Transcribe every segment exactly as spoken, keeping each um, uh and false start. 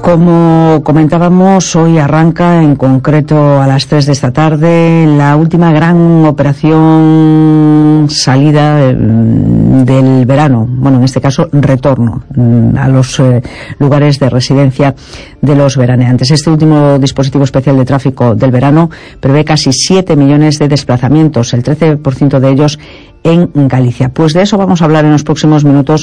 Como comentábamos, hoy arranca en concreto a las tres de esta tarde la última gran operación salida del verano, bueno, en este caso retorno a los eh, lugares de residencia de los veraneantes. Este último dispositivo especial de tráfico del verano prevé casi siete millones de desplazamientos, el trece por ciento de ellos en Galicia. Pues de eso vamos a hablar en los próximos minutos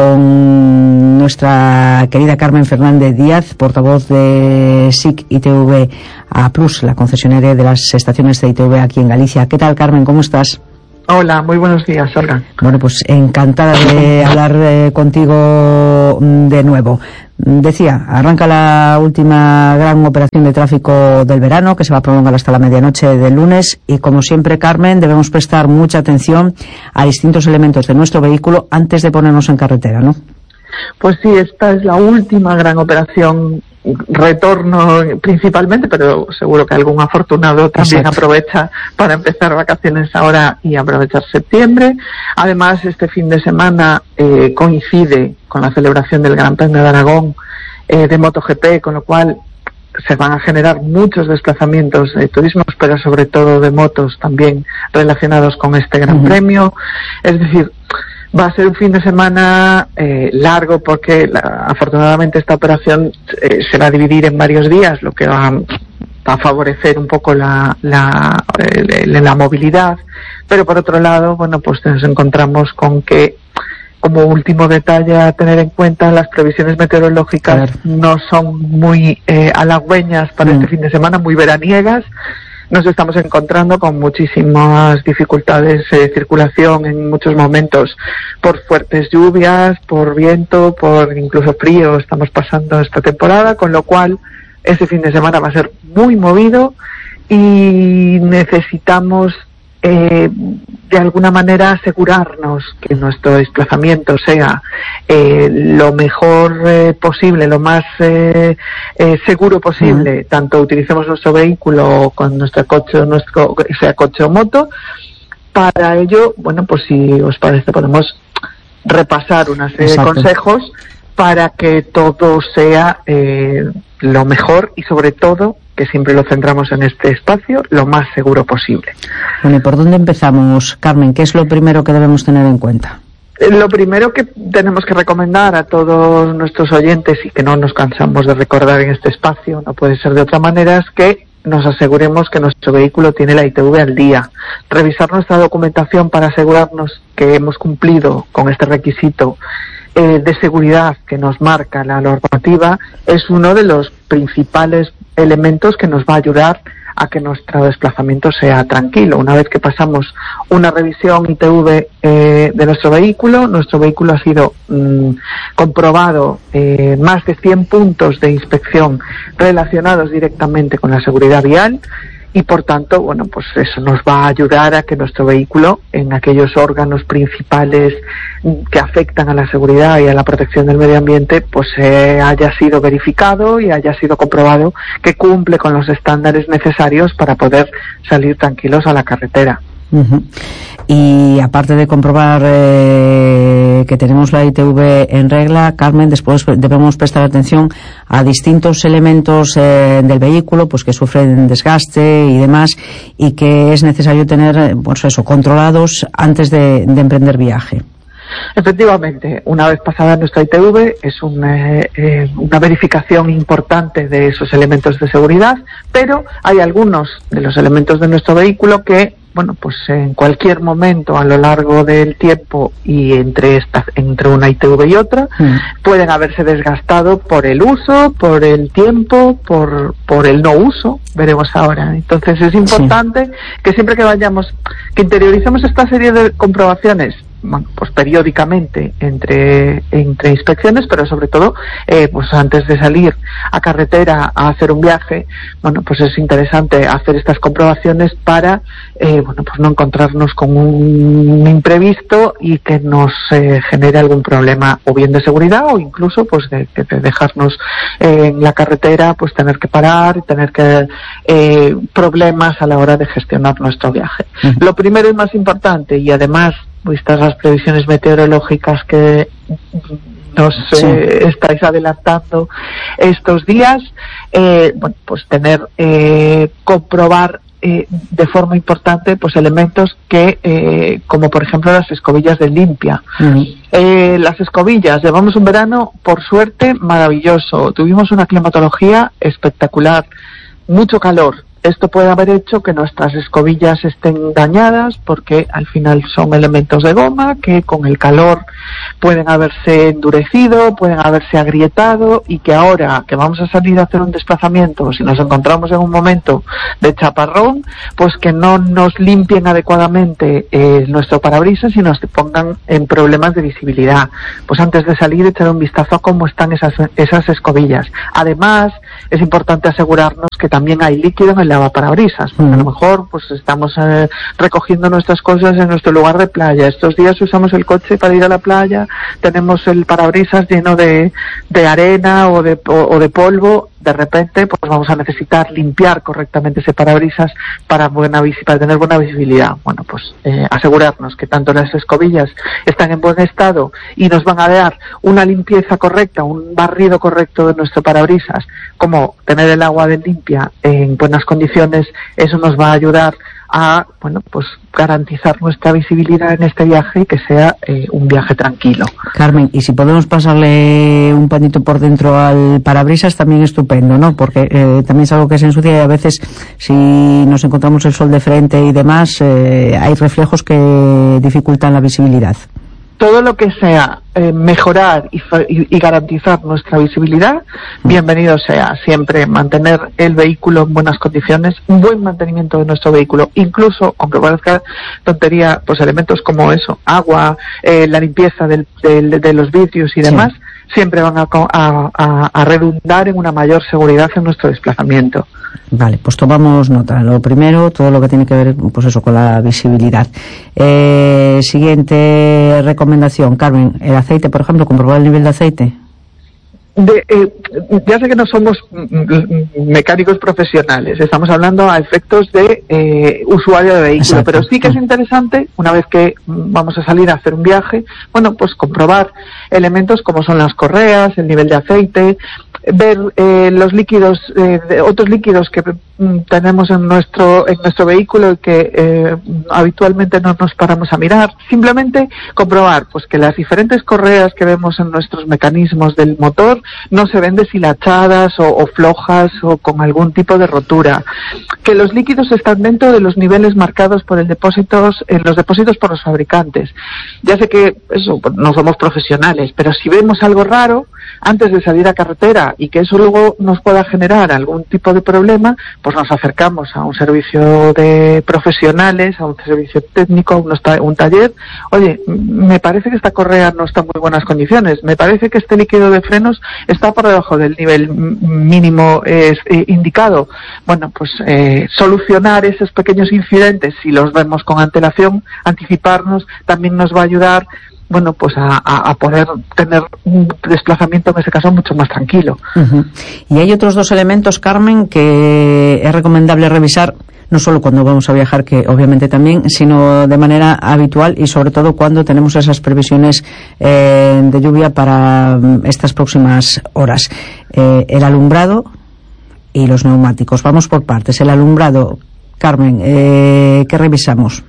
con nuestra querida Carmen Fernández Díaz, portavoz de S I C I T V A Plus, la concesionaria de las estaciones de I T V aquí en Galicia. ¿Qué tal, Carmen? ¿Cómo estás? Hola, muy buenos días, Olga. Bueno, pues encantada de hablar eh, contigo de nuevo. Decía, arranca la última gran operación de tráfico del verano, que se va a prolongar hasta la medianoche del lunes, y como siempre, Carmen, debemos prestar mucha atención a distintos elementos de nuestro vehículo antes de ponernos en carretera, ¿no? Pues sí, esta es la última gran operación, retorno principalmente, pero seguro que algún afortunado también Exacto. aprovecha para empezar vacaciones ahora y aprovechar septiembre. Además, este fin de semana eh, coincide con la celebración del Gran Premio de Aragón eh, de MotoGP, con lo cual se van a generar muchos desplazamientos de turismos, pero sobre todo de motos también relacionados con este Gran uh-huh. Premio. Es decir, va a ser un fin de semana eh, largo porque la, afortunadamente esta operación eh, se va a dividir en varios días, lo que va a, va a favorecer un poco la, la, eh, la movilidad. Pero por otro lado, bueno, pues nos encontramos con que, como último detalle a tener en cuenta, las previsiones meteorológicas no son muy eh, halagüeñas para mm. este fin de semana, muy veraniegas. Nos estamos encontrando con muchísimas dificultades de circulación en muchos momentos por fuertes lluvias, por viento, por incluso frío estamos pasando esta temporada, con lo cual este fin de semana va a ser muy movido y necesitamos eh, de alguna manera asegurarnos que nuestro desplazamiento sea eh, lo mejor eh, posible, lo más eh, eh, seguro posible, uh-huh. tanto utilicemos nuestro vehículo con nuestro coche, nuestro, sea coche o moto. Para ello, bueno, pues si os parece podemos repasar una serie Exacto. de consejos para que todo sea eh, lo mejor y sobre todo, que siempre lo centramos en este espacio, lo más seguro posible. Bueno, ¿y por dónde empezamos, Carmen? ¿Qué es lo primero que debemos tener en cuenta? Lo primero que tenemos que recomendar a todos nuestros oyentes, y que no nos cansamos de recordar en este espacio, no puede ser de otra manera, es que nos aseguremos que nuestro vehículo tiene la I T V al día. Revisar nuestra documentación para asegurarnos que hemos cumplido con este requisito eh, de seguridad que nos marca la normativa es uno de los principales elementos que nos va a ayudar a que nuestro desplazamiento sea tranquilo. Una vez que pasamos una revisión I T V eh, de nuestro vehículo, nuestro vehículo ha sido mmm, comprobado eh, más de cien puntos de inspección relacionados directamente con la seguridad vial, y por tanto, bueno, pues eso nos va a ayudar a que nuestro vehículo, en aquellos órganos principales que afectan a la seguridad y a la protección del medio ambiente, pues eh, haya sido verificado y haya sido comprobado que cumple con los estándares necesarios para poder salir tranquilos a la carretera. Uh-huh. Y aparte de comprobar eh, que tenemos la I T V en regla, Carmen, después debemos prestar atención a distintos elementos eh, del vehículo, pues que sufren desgaste y demás, y que es necesario tener, pues eso, controlados antes de, de emprender viaje. Efectivamente, una vez pasada nuestra I T V es una, eh, una verificación importante de esos elementos de seguridad, pero hay algunos de los elementos de nuestro vehículo que, bueno, pues en cualquier momento a lo largo del tiempo y entre esta, entre una I T V y otra, mm. pueden haberse desgastado por el uso, por el tiempo, por, por el no uso, veremos ahora. Entonces es importante sí. que siempre que vayamos, que interioricemos esta serie de comprobaciones, bueno, pues periódicamente entre entre inspecciones, pero sobre todo eh, pues antes de salir a carretera a hacer un viaje, bueno, pues es interesante hacer estas comprobaciones para eh, bueno, pues no encontrarnos con un imprevisto y que nos eh, genere algún problema o bien de seguridad o incluso pues de, de dejarnos eh, en la carretera, pues tener que parar y tener que eh, problemas a la hora de gestionar nuestro viaje. Uh-huh. Lo primero y más importante, y además vistas las previsiones meteorológicas que nos sí. eh, estáis adelantando estos días, eh, bueno, pues tener, eh, comprobar Eh, de forma importante pues elementos que eh, como por ejemplo las escobillas de limpia. Uh-huh. eh, las escobillas, llevamos un verano por suerte maravilloso, tuvimos una climatología espectacular, mucho calor. Esto puede haber hecho que nuestras escobillas estén dañadas porque al final son elementos de goma que con el calor pueden haberse endurecido, pueden haberse agrietado, y que ahora que vamos a salir a hacer un desplazamiento, si nos encontramos en un momento de chaparrón, pues que no nos limpien adecuadamente eh, nuestro parabrisas y nos pongan en problemas de visibilidad. Pues antes de salir, echar un vistazo a cómo están esas, esas escobillas. Además, es importante asegurarnos que también hay líquido en el lavaparabrisas, porque a lo mejor pues estamos eh, recogiendo nuestras cosas en nuestro lugar de playa. Estos días usamos el coche para ir a la playa, tenemos el parabrisas lleno de, de arena o de, o, o de polvo. De repente pues vamos a necesitar limpiar correctamente ese parabrisas para buena para tener buena visibilidad. Bueno, pues eh, asegurarnos que tanto las escobillas están en buen estado y nos van a dar una limpieza correcta, un barrido correcto de nuestro parabrisas, como tener el agua de limpia en buenas condiciones. Eso nos va a ayudar a, bueno, pues garantizar nuestra visibilidad en este viaje y que sea eh, un viaje tranquilo. Carmen, y si podemos pasarle un pañito por dentro al parabrisas, también estupendo, ¿no? Porque eh, también es algo que se ensucia y a veces, si nos encontramos el sol de frente y demás, eh, hay reflejos que dificultan la visibilidad. Todo lo que sea eh, mejorar y, y, y garantizar nuestra visibilidad, bienvenido sea. Siempre mantener el vehículo en buenas condiciones, un buen mantenimiento de nuestro vehículo, incluso, aunque parezca tontería, pues elementos como eso, agua, eh, la limpieza del, del, de los vidrios y demás, sí. Siempre van a, a, a redundar en una mayor seguridad en nuestro desplazamiento. Vale, pues tomamos nota. Lo primero, todo lo que tiene que ver, pues eso, con la visibilidad. Eh, siguiente recomendación, Carmen, el aceite, por ejemplo, comprobar el nivel de aceite. De, eh, ya sé que no somos mecánicos profesionales, estamos hablando a efectos de eh, usuario de vehículo. Exacto. Pero sí que es interesante, una vez que vamos a salir a hacer un viaje, bueno, pues comprobar elementos como son las correas, el nivel de aceite, ver eh, los líquidos, eh, de otros líquidos que mm, tenemos en nuestro en nuestro vehículo y que eh, habitualmente no nos paramos a mirar. Simplemente comprobar pues que las diferentes correas que vemos en nuestros mecanismos del motor no se ven deshilachadas o, o flojas o con algún tipo de rotura, que los líquidos están dentro de los niveles marcados por el depósitos en los depósitos por los fabricantes. Ya sé que eso no somos profesionales, pero si vemos algo raro antes de salir a carretera y que eso luego nos pueda generar algún tipo de problema, pues nos acercamos a un servicio de profesionales, a un servicio técnico, a un, un taller. Oye, me parece que esta correa no está en muy buenas condiciones, me parece que este líquido de frenos está por debajo del nivel mínimo eh, indicado. Bueno, pues eh, solucionar esos pequeños incidentes, si los vemos con antelación, anticiparnos, también nos va a ayudar, bueno, pues a, a, a poder tener un desplazamiento, en ese caso, mucho más tranquilo. Uh-huh. Y hay otros dos elementos, Carmen, que es recomendable revisar, no solo cuando vamos a viajar, que obviamente también, sino de manera habitual y sobre todo cuando tenemos esas previsiones eh, de lluvia para um, estas próximas horas. Eh, el alumbrado y los neumáticos. Vamos por partes. El alumbrado, Carmen, eh, ¿qué revisamos?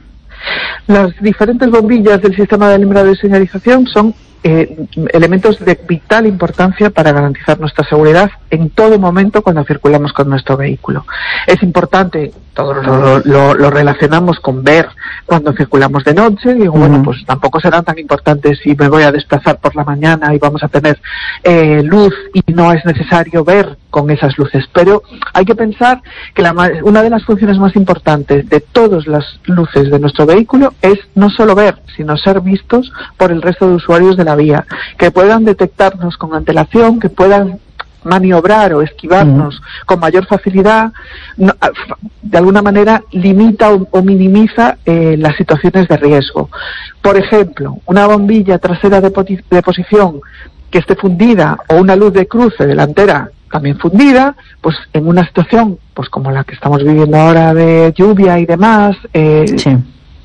Las diferentes bombillas del sistema de alumbrado y señalización son eh, elementos de vital importancia para garantizar nuestra seguridad en todo momento cuando circulamos con nuestro vehículo. Es importante, todo lo, lo, lo relacionamos con ver cuando circulamos de noche, y bueno, uh-huh. pues tampoco serán tan importantes si me voy a desplazar por la mañana y vamos a tener eh, luz y no es necesario ver con esas luces, pero hay que pensar que la, una de las funciones más importantes de todas las luces de nuestro vehículo es no solo ver, sino ser vistos por el resto de usuarios de la vía, que puedan detectarnos con antelación, que puedan maniobrar o esquivarnos mm. con mayor facilidad, no, de alguna manera limita o, o minimiza eh, las situaciones de riesgo. Por ejemplo, una bombilla trasera de, poti- de posición que esté fundida o una luz de cruce delantera también fundida, pues en una situación pues como la que estamos viviendo ahora de lluvia y demás, eh, sí.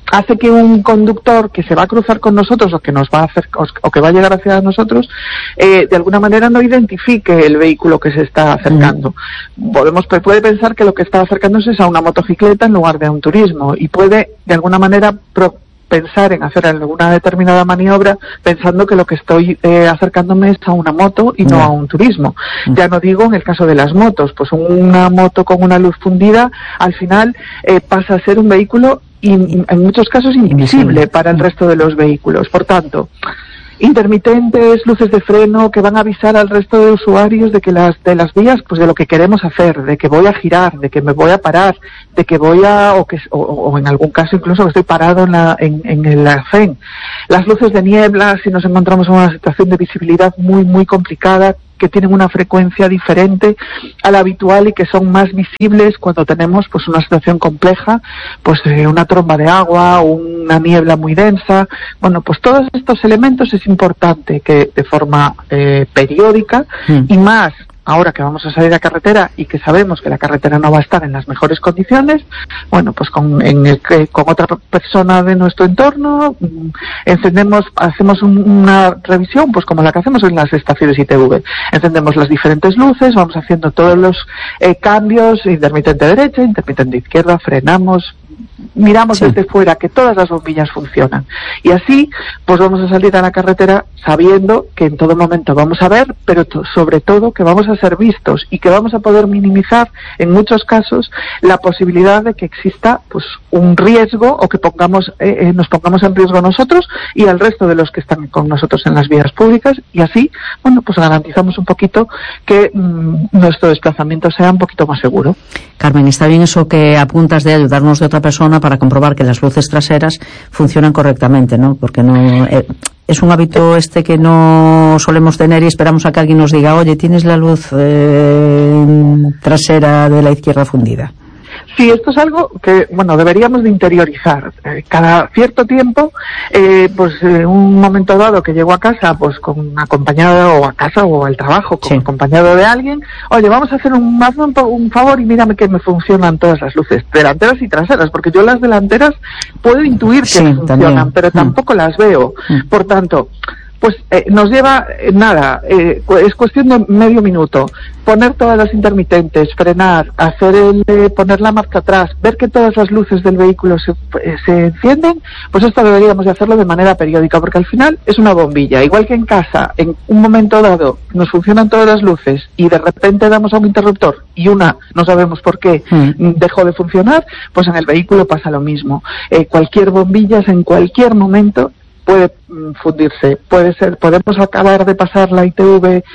hace que un conductor que se va a cruzar con nosotros o que nos va a hacer o que va a llegar hacia nosotros eh, de alguna manera no identifique el vehículo que se está acercando. Mm. Podemos puede pensar que lo que está acercándose es a una motocicleta en lugar de a un turismo y puede de alguna manera pro pensar en hacer alguna determinada maniobra pensando que lo que estoy eh, acercándome es a una moto y no a un turismo. Ya no digo en el caso de las motos, pues una moto con una luz fundida al final eh, pasa a ser un vehículo in, en muchos casos invisible para el resto de los vehículos. Por tanto, intermitentes, luces de freno que van a avisar al resto de usuarios de que las de las vías, pues de lo que queremos hacer, de que voy a girar, de que me voy a parar, de que voy a o que o, o en algún caso incluso que estoy parado en la en, en el arcén. Las luces de niebla, si nos encontramos en una situación de visibilidad muy muy complicada, que tienen una frecuencia diferente a la habitual y que son más visibles cuando tenemos pues una situación compleja, pues eh, una tromba de agua, una niebla muy densa. Bueno, pues todos estos elementos es importante que de forma eh, periódica mm. y más ahora que vamos a salir a carretera y que sabemos que la carretera no va a estar en las mejores condiciones, bueno, pues con, en el, con otra persona de nuestro entorno, encendemos, hacemos un, una revisión, pues como la que hacemos en las estaciones I T V. Encendemos las diferentes luces, vamos haciendo todos los eh, cambios, intermitente derecha, intermitente izquierda, frenamos, miramos sí. desde fuera que todas las bombillas funcionan y así pues vamos a salir a la carretera sabiendo que en todo momento vamos a ver, pero to- sobre todo que vamos a ser vistos y que vamos a poder minimizar en muchos casos la posibilidad de que exista pues un riesgo o que pongamos eh, eh, nos pongamos en riesgo nosotros y al resto de los que están con nosotros en las vías públicas y así, bueno, pues garantizamos un poquito que mmm, nuestro desplazamiento sea un poquito más seguro. Carmen, está bien eso que apuntas de ayudarnos de otra persona para comprobar que las luces traseras funcionan correctamente, ¿no? Porque no eh, es un hábito este que no solemos tener y esperamos a que alguien nos diga, oye, tienes la luz eh, trasera de la izquierda fundida. Sí, esto es algo que, bueno, deberíamos de interiorizar. Eh, cada cierto tiempo, eh, pues en eh, un momento dado que llego a casa, pues con acompañado, o a casa o al trabajo, con sí. acompañado de alguien, oye, vamos a hacer un, hazme un, un favor y mírame que me funcionan todas las luces, delanteras y traseras, porque yo las delanteras puedo intuir que sí, funcionan, también. pero mm. tampoco las veo. Mm. Por tanto, pues eh, nos lleva eh, nada, eh, es cuestión de medio minuto, poner todas las intermitentes, frenar, hacer el, eh, poner la marcha atrás, ver que todas las luces del vehículo se, eh, se encienden, pues esto deberíamos de hacerlo de manera periódica, porque al final es una bombilla, igual que en casa, en un momento dado nos funcionan todas las luces y de repente damos a un interruptor y una no sabemos por qué mm. dejó de funcionar, pues en el vehículo pasa lo mismo. Eh, cualquier bombilla en cualquier momento puede fundirse, puede ser, podemos acabar de pasar la I T V eh,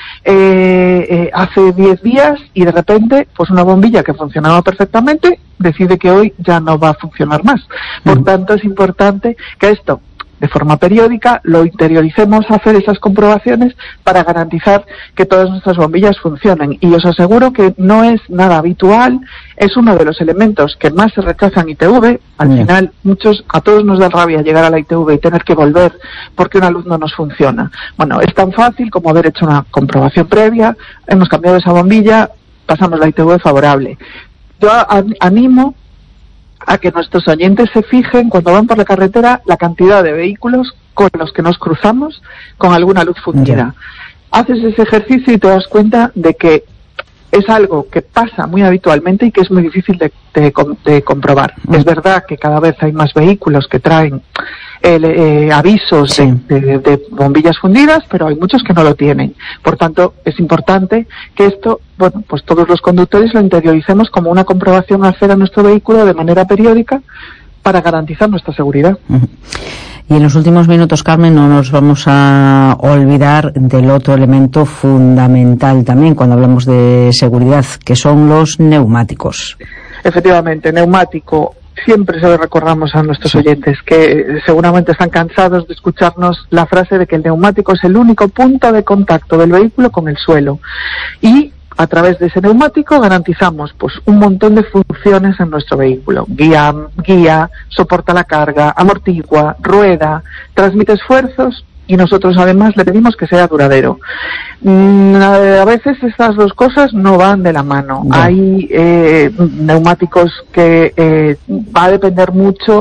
eh, hace diez días y de repente, pues una bombilla que funcionaba perfectamente decide que hoy ya no va a funcionar más. Por uh-huh. tanto, es importante que esto, de forma periódica, lo interioricemos a hacer esas comprobaciones para garantizar que todas nuestras bombillas funcionen. Y os aseguro que no es nada habitual, es uno de los elementos que más se rechazan I T V. Al yeah. final, muchos, a todos nos da rabia llegar a la I T V y tener que volver porque una luz no nos funciona. Bueno, es tan fácil como haber hecho una comprobación previa, hemos cambiado esa bombilla, pasamos la I T V favorable. Yo animo a que nuestros oyentes se fijen cuando van por la carretera la cantidad de vehículos con los que nos cruzamos con alguna luz fundida. Yeah. Haces ese ejercicio y te das cuenta de que es algo que pasa muy habitualmente y que es muy difícil de, de, de comprobar. Mm. Es verdad que cada vez hay más vehículos que traen el, eh, avisos sí. de, de, de bombillas fundidas, pero hay muchos que no lo tienen. Por tanto, es importante que esto, bueno, pues todos los conductores lo interioricemos como una comprobación a hacer a nuestro vehículo de manera periódica para garantizar nuestra seguridad. Uh-huh. Y en los últimos minutos, Carmen, no nos vamos a olvidar del otro elemento fundamental también cuando hablamos de seguridad, que son los neumáticos. Efectivamente, neumático. Siempre se lo recordamos a nuestros sí. oyentes que seguramente están cansados de escucharnos la frase de que el neumático es el único punto de contacto del vehículo con el suelo. Y a través de ese neumático garantizamos pues un montón de funciones en nuestro vehículo. Guía, guía, soporta la carga, amortigua, rueda, transmite esfuerzos y nosotros además le pedimos que sea duradero. Mm, a veces estas dos cosas no van de la mano. No. Hay eh, neumáticos que eh, va a depender mucho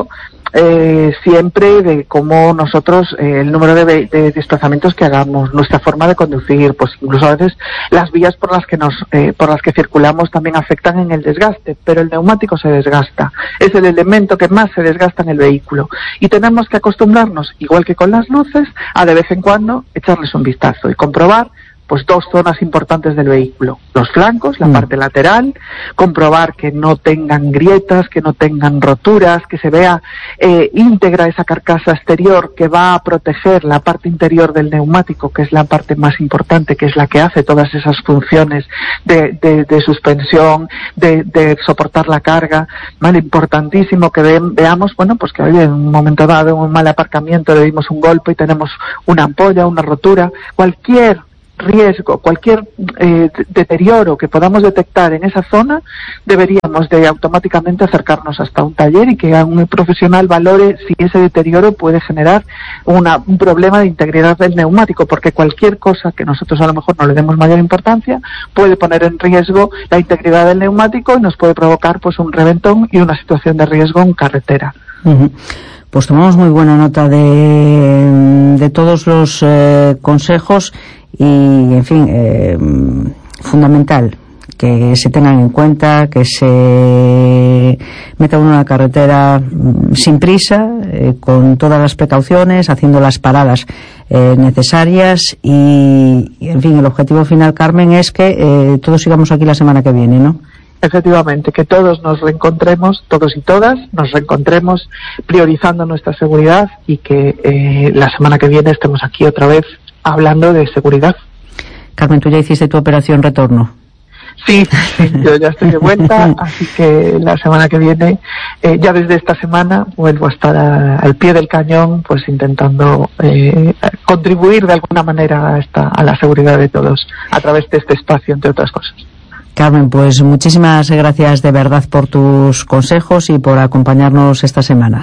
eh, siempre de cómo nosotros, eh, el número de, de desplazamientos que hagamos, nuestra forma de conducir, pues incluso a veces las vías por las que nos, eh, por las que circulamos también afectan en el desgaste, pero el neumático se desgasta, es el elemento que más se desgasta en el vehículo y tenemos que acostumbrarnos, igual que con las luces, a de vez en cuando echarles un vistazo y comprobar pues dos zonas importantes del vehículo, los flancos, la mm. parte lateral, comprobar que no tengan grietas, que no tengan roturas, que se vea eh, íntegra esa carcasa exterior que va a proteger la parte interior del neumático, que es la parte más importante, que es la que hace todas esas funciones de, de, de suspensión, de, de soportar la carga, ¿vale? Importantísimo que ve, veamos, bueno, pues que oye, en un momento dado, en un mal aparcamiento, le dimos un golpe y tenemos una ampolla, una rotura, cualquier riesgo, cualquier eh, deterioro que podamos detectar en esa zona, deberíamos de automáticamente acercarnos hasta un taller y que un profesional valore si ese deterioro puede generar una, un problema de integridad del neumático, porque cualquier cosa que nosotros a lo mejor no le demos mayor importancia puede poner en riesgo la integridad del neumático y nos puede provocar pues un reventón y una situación de riesgo en carretera. Uh-huh. Pues tomamos muy buena nota de, de todos los eh, consejos y, en fin, eh, fundamental que se tengan en cuenta, que se meta uno en la carretera sin prisa, eh, con todas las precauciones, haciendo las paradas eh, necesarias y, en fin, el objetivo final, Carmen, es que eh, todos sigamos aquí la semana que viene, ¿no? Efectivamente, que todos nos reencontremos, todos y todas, nos reencontremos priorizando nuestra seguridad y que eh, la semana que viene estemos aquí otra vez hablando de seguridad. Carmen, ¿tú ya hiciste tu operación retorno? Sí, sí, yo ya estoy de vuelta, así que la semana que viene, eh, ya desde esta semana, vuelvo a estar a, al pie del cañón, pues intentando eh, contribuir de alguna manera a, esta, a la seguridad de todos, a través de este espacio, entre otras cosas. Carmen, pues muchísimas gracias de verdad por tus consejos y por acompañarnos esta semana.